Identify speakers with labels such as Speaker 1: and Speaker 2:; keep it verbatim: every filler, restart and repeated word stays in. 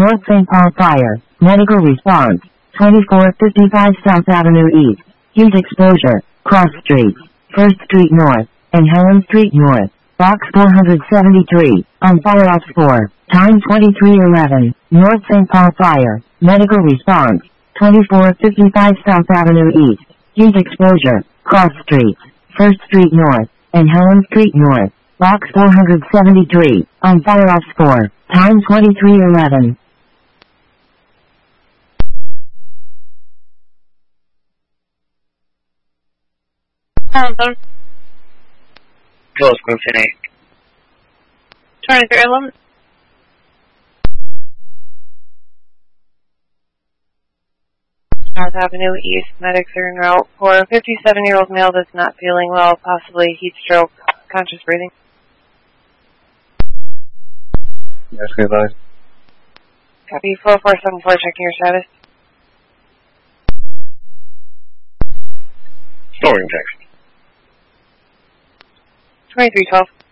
Speaker 1: North Saint Paul Fire. Medical response. twenty-four fifty-five South Avenue East. Huge explosion. Cross Streets. First Street North. And Helen Street North. Box four seventy-three. On fire off four. Time twenty-three eleven. North Saint Paul Fire. Medical response. twenty-four fifty-five South Avenue East. Huge exposure. Cross Streets. First Street North. And Helen Street North. Box four seventy-three. On fire off four. Time twenty-three eleven.
Speaker 2: Telephone.
Speaker 3: Close, Quincy.
Speaker 2: twenty-three eleven. North Avenue East. Medics are en route for a fifty-seven-year-old male that's not feeling well, possibly heat stroke, conscious breathing.
Speaker 3: Yes, good advice.
Speaker 2: Copy. four four seven four, checking your status.
Speaker 3: Storing text.
Speaker 2: twenty-three twelve.